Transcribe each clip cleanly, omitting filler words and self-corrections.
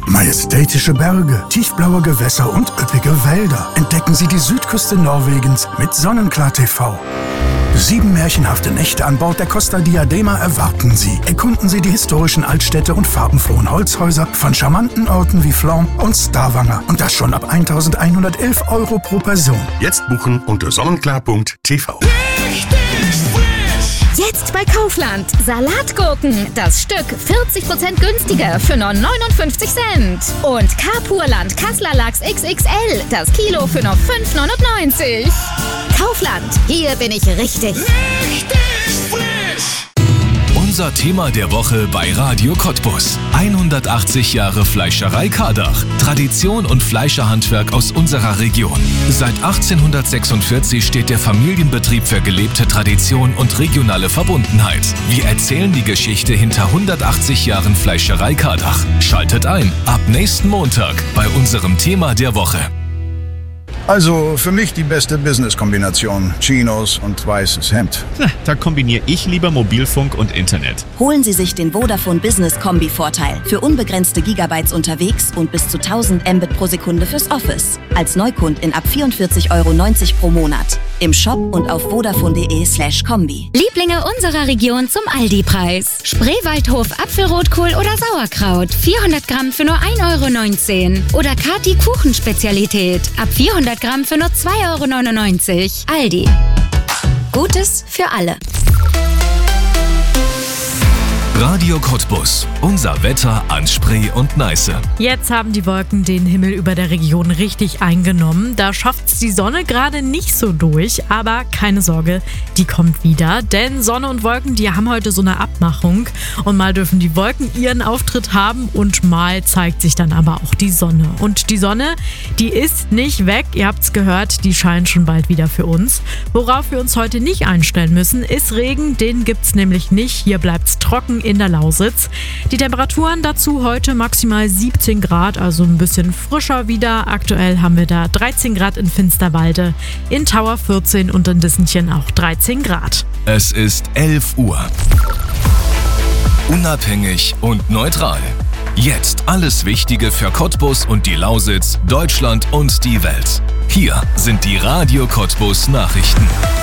Majestätische Berge, tiefblaue Gewässer und üppige Wälder. Entdecken Sie die Südküste Norwegens mit Sonnenklar TV. 7 märchenhafte Nächte an Bord der Costa Diadema erwarten Sie. Erkunden Sie die historischen Altstädte und farbenfrohen Holzhäuser von charmanten Orten wie Flom und Stavanger. Und das schon ab 1.111 € pro Person. Jetzt buchen unter sonnenklar.tv. Jetzt bei Kaufland. Salatgurken. Das Stück 40% günstiger für nur 59 Cent. Und Carpurland Kassler Lachs XXL. Das Kilo für nur 5,99. Kaufland. Hier bin ich richtig. Unser Thema der Woche bei Radio Cottbus. 180 Jahre Fleischerei Kardach. Tradition und Fleischerhandwerk aus unserer Region. Seit 1846 steht der Familienbetrieb für gelebte Tradition und regionale Verbundenheit. Wir erzählen die Geschichte hinter 180 Jahren Fleischerei Kardach. Schaltet ein, ab nächsten Montag bei unserem Thema der Woche. Also für mich die beste Business-Kombination. Chinos und weißes Hemd. Da kombiniere ich lieber Mobilfunk und Internet. Holen Sie sich den Vodafone Business Kombi-Vorteil. Für unbegrenzte Gigabytes unterwegs und bis zu 1000 Mbit pro Sekunde fürs Office. Als Neukundin ab 44,90 € pro Monat. Im Shop und auf vodafone.de/kombi. Lieblinge unserer Region zum Aldi-Preis. Spreewaldhof Apfelrotkohl oder Sauerkraut. 400 Gramm für nur 1,19 €. Oder Kati Kuchenspezialität. Ab 400 Gramm für nur 2,99 €. Aldi. Gutes für alle. Radio Cottbus. Unser Wetter an Spree und Neiße. Jetzt haben die Wolken den Himmel über der Region richtig eingenommen. Da schafft's die Sonne gerade nicht so durch, aber keine Sorge, die kommt wieder. Denn Sonne und Wolken, die haben heute so eine Abmachung. Und mal dürfen die Wolken ihren Auftritt haben und mal zeigt sich dann aber auch die Sonne. Und die Sonne, die ist nicht weg. Ihr habt's gehört, die scheint schon bald wieder für uns. Worauf wir uns heute nicht einstellen müssen, ist Regen. Den gibt's nämlich nicht. Hier bleibt's trocken in der Lausitz. Die Temperaturen dazu heute maximal 17 Grad, also ein bisschen frischer wieder. Aktuell haben wir da 13 Grad in Finsterwalde, in Tauer 14 und in Dissenchen auch 13 Grad. Es ist 11 Uhr. Unabhängig und neutral. Jetzt alles Wichtige für Cottbus und die Lausitz, Deutschland und die Welt. Hier sind die Radio Cottbus Nachrichten.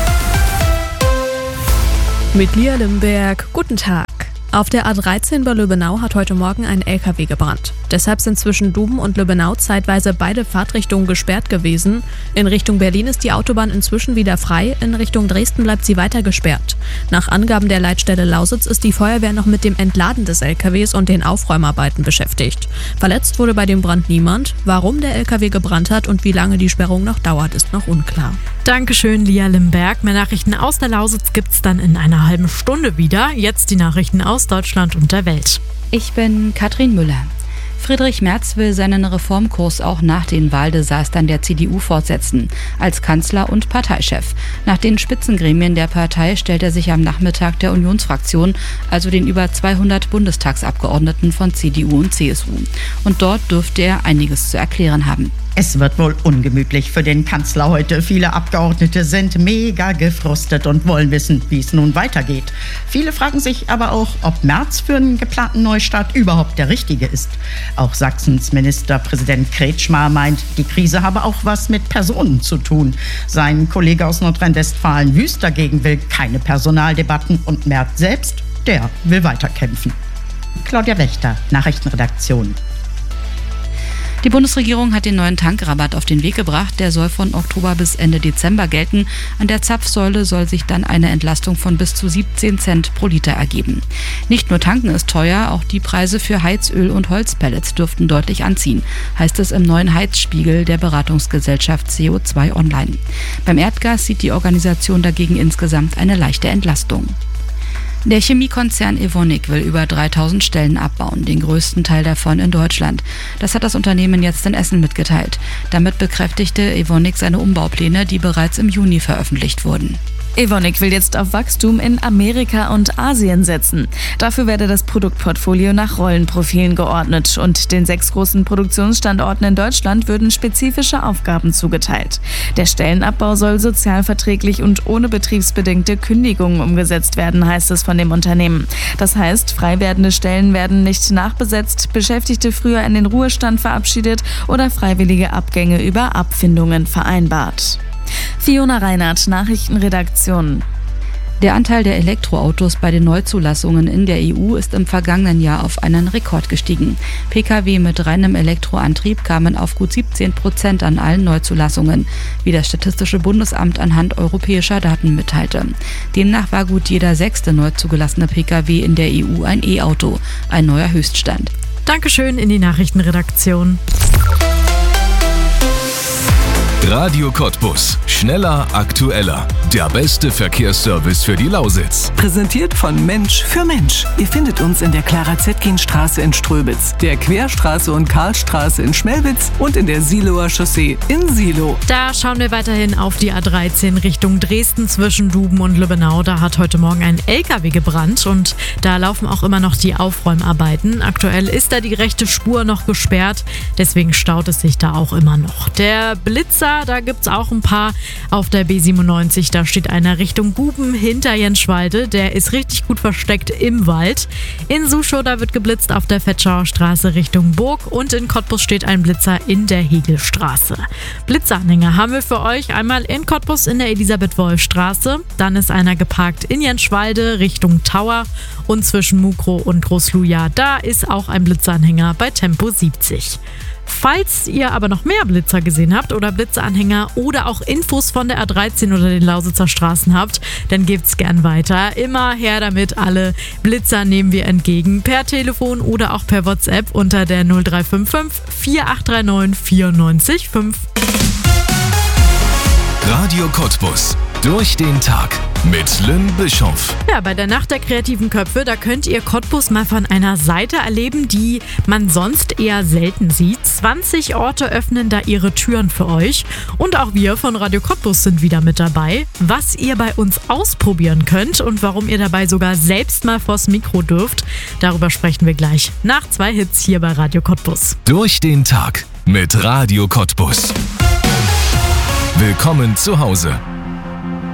Mit Lia Limberg, guten Tag. Auf der A13 bei Lübbenau hat heute Morgen ein LKW gebrannt. Deshalb sind zwischen Duben und Lübbenau zeitweise beide Fahrtrichtungen gesperrt gewesen. In Richtung Berlin ist die Autobahn inzwischen wieder frei, in Richtung Dresden bleibt sie weiter gesperrt. Nach Angaben der Leitstelle Lausitz ist die Feuerwehr noch mit dem Entladen des LKWs und den Aufräumarbeiten beschäftigt. Verletzt wurde bei dem Brand niemand. Warum der LKW gebrannt hat und wie lange die Sperrung noch dauert, ist noch unklar. Dankeschön, Lia Limberg. Mehr Nachrichten aus der Lausitz gibt's dann in einer halben Stunde wieder. Jetzt die Nachrichten aus Deutschland und der Welt. Ich bin Katrin Müller. Friedrich Merz will seinen Reformkurs auch nach den Wahldesastern der CDU fortsetzen, als Kanzler und Parteichef. Nach den Spitzengremien der Partei stellt er sich am Nachmittag der Unionsfraktion, also den über 200 Bundestagsabgeordneten von CDU und CSU. Und dort dürfte er einiges zu erklären haben. Es wird wohl ungemütlich für den Kanzler heute. Viele Abgeordnete sind mega gefrustet und wollen wissen, wie es nun weitergeht. Viele fragen sich aber auch, ob Merz für einen geplanten Neustart überhaupt der Richtige ist. Auch Sachsens Ministerpräsident Kretschmer meint, die Krise habe auch was mit Personen zu tun. Sein Kollege aus Nordrhein-Westfalen Wüst dagegen will keine Personaldebatten und Merz selbst, der will weiterkämpfen. Claudia Wächter, Nachrichtenredaktion. Die Bundesregierung hat den neuen Tankrabatt auf den Weg gebracht. Der soll von Oktober bis Ende Dezember gelten. An der Zapfsäule soll sich dann eine Entlastung von bis zu 17 Cent pro Liter ergeben. Nicht nur tanken ist teuer, auch die Preise für Heizöl und Holzpellets dürften deutlich anziehen, heißt es im neuen Heizspiegel der Beratungsgesellschaft CO2 Online. Beim Erdgas sieht die Organisation dagegen insgesamt eine leichte Entlastung. Der Chemiekonzern Evonik will über 3000 Stellen abbauen, den größten Teil davon in Deutschland. Das hat das Unternehmen jetzt in Essen mitgeteilt. Damit bekräftigte Evonik seine Umbaupläne, die bereits im Juni veröffentlicht wurden. Evonik will jetzt auf Wachstum in Amerika und Asien setzen. Dafür werde das Produktportfolio nach Rollenprofilen geordnet und den 6 großen Produktionsstandorten in Deutschland würden spezifische Aufgaben zugeteilt. Der Stellenabbau soll sozialverträglich und ohne betriebsbedingte Kündigungen umgesetzt werden, heißt es von von dem Unternehmen. Das heißt, frei werdende Stellen werden nicht nachbesetzt, Beschäftigte früher in den Ruhestand verabschiedet oder freiwillige Abgänge über Abfindungen vereinbart. Fiona Reinhardt, Nachrichtenredaktion. Der Anteil der Elektroautos bei den Neuzulassungen in der EU ist im vergangenen Jahr auf einen Rekord gestiegen. Pkw mit reinem Elektroantrieb kamen auf gut 17% an allen Neuzulassungen, wie das Statistische Bundesamt anhand europäischer Daten mitteilte. Demnach war gut jeder 6. neu zugelassene Pkw in der EU ein E-Auto, ein neuer Höchststand. Dankeschön in die Nachrichtenredaktion. Radio Cottbus. Schneller, aktueller. Der beste Verkehrsservice für die Lausitz. Präsentiert von Mensch für Mensch. Ihr findet uns in der Clara-Zetkin-Straße in Ströbitz, der Querstraße und Karlstraße in Schmelwitz und in der Siloer Chaussee in Silo. Da schauen wir weiterhin auf die A13 Richtung Dresden zwischen Duben und Lübbenau. Da hat heute Morgen ein LKW gebrannt und da laufen auch immer noch die Aufräumarbeiten. Aktuell ist da die rechte Spur noch gesperrt, deswegen staut es sich da auch immer noch. Der Blitzer, da gibt es auch ein paar auf der B97. Da steht einer Richtung Guben hinter Jenschwalde. Der ist richtig gut versteckt im Wald. In Suschow, da wird geblitzt auf der Vetschauer Straße Richtung Burg. Und in Cottbus steht ein Blitzer in der Hegelstraße. Blitzanhänger haben wir für euch einmal in Cottbus in der Elisabeth-Wolf-Straße. Dann ist einer geparkt in Jenschwalde Richtung Tower. Und zwischen Mukro und Großluja, da ist auch ein Blitzanhänger bei Tempo 70. Falls ihr aber noch mehr Blitzer gesehen habt oder Blitzeranhänger oder auch Infos von der A13 oder den Lausitzer Straßen habt, dann gebt's gern weiter. Immer her damit, alle Blitzer nehmen wir entgegen per Telefon oder auch per WhatsApp unter der 0355 4839 94 5. Radio Cottbus. Durch den Tag mit Lynn Bischoff. Ja, bei der Nacht der kreativen Köpfe, da könnt ihr Cottbus mal von einer Seite erleben, die man sonst eher selten sieht. 20 Orte öffnen da ihre Türen für euch. Und auch wir von Radio Cottbus sind wieder mit dabei. Was ihr bei uns ausprobieren könnt und warum ihr dabei sogar selbst mal vors Mikro dürft, darüber sprechen wir gleich nach 2 Hits hier bei Radio Cottbus. Durch den Tag mit Radio Cottbus. Willkommen zu Hause.